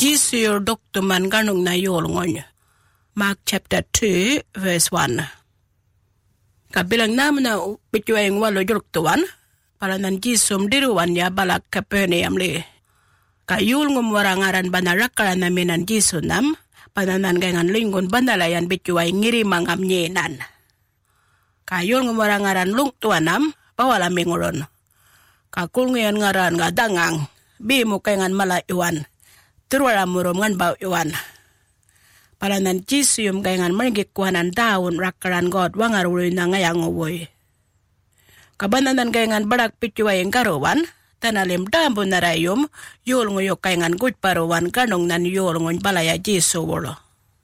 Jisur doktuman ganung na yolngon. Mark chapter 2 verse 1. Kabilang naman na bituayang walo yuluktuan, para nan Jisum diruan ya balak Capernaum li. Kayul ngumwarangaran banarakaran namin ng Jisunam, pananan gangan linggon banalayan bituay ngirimang amnyenan. Kayul ngumwarangaran lungtuanam, pawala minguron. Kakul ngayon ngaran nga dangang, bimu kayangan malayuan. Turwara murom ngan bau yuan. Palanan Jisum kayangan marigikuhanan daun rakaran God wangaruri na ngayang uwoy. Kabananan kayangan barak pituay ang karuan, tanalim dambo na rayom, yul nguyok kayangan gutparuan kanong nan yul ngoy balaya Jisu wolo.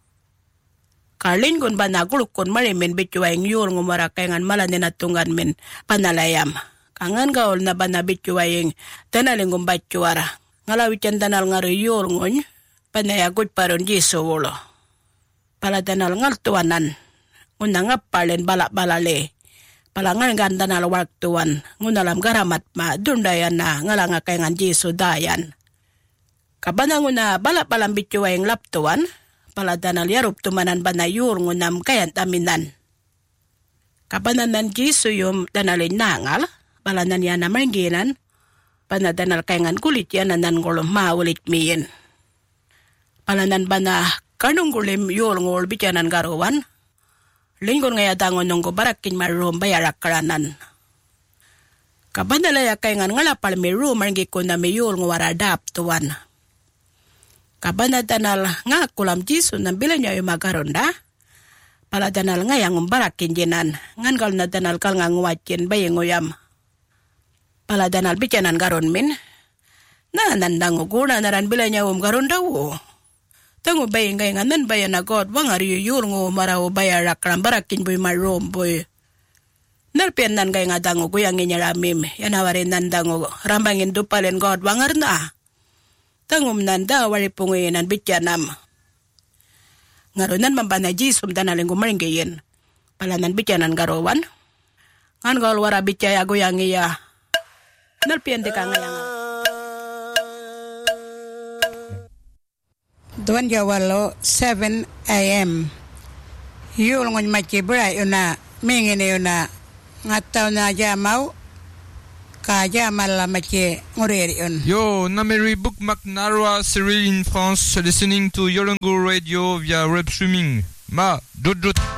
Karlingon ba nagulukon marimin bituay ang yul ngumara kayangan malanin at tungan min panalayam. Kangan gaol na ba na bituay ang tanaling gumbatsuara. Ngalawit yan danal nga riyol ngon, panayagot paron Jisu wolo. Pala danal ngaltuanan, ngunang ngapalin balak-balali. Pala ngan danal waktuan, ngunalam garamat ma, dundayan na ngalanga kayangan Jisu dayan. Kabana nguna balak-balang bituay ang laptuan, pala danal yarup tumanan ba na yul ngunam kayan taminan. Kabana nan Jisu yung danalin nangal, pala nan yan na maringinan, panadanal kayangan kulit yan nanan ngolom maulit miyin. Palanan ba na kanong gulim yul ngol bityanan garuan? Linggon ngaya dangon nunggo barakin marum bayarak karanan. Kabanalaya kayangan ngalapal mi rum maringiko na mi yul ngwaradap tuwan. Kabanadanal nga kulam Jisu na bilan niya yung magaronda. Paladanal ngayang barakin jinan. Ngangal na danal kal nga ngwatin bayingoyam. Paladanal bityanan garon min. Nandang uguna naran bila niya garon daw. Tango bayin ngay nga nan bayan na God wangar yul ngo maraw bayarak barakin boy marom boy. Narpian nan ngay nga dango guyang inyaramim. Yanawarin nan dango rambangin dupalin God wangar na. Tangom nan daw wari punguyin nan bityanam. Ngaron nan mambana Jisum danaling gumaringgayin. Palanan bityanan garowan. Ngan gawal wara bityaya guyang iya. Narpiente ka ngayang. Duan jawalo 7 a.m. Yul ngon macibra yuna mingin yuna ngataw na jamaw ka jamal la maci ngureri yun. Yo, Nameri Book Macnarwa Cyril in France listening to Yolango Radio via web streaming. Ma, dot